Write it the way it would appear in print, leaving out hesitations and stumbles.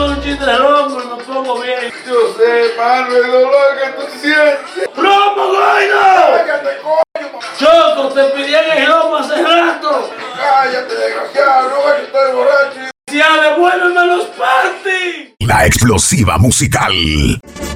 solo un chiste de loco y me pongo bien. Yo sé, mano, el dolor que tú sientes. ¡Romo, Goino! Cállate, coño, mamá. Choco, te pedí en el romo hace rato. Cállate, desgraciado, no ves que estoy borracho. ¡Ya devuélveme los party! La explosiva musical.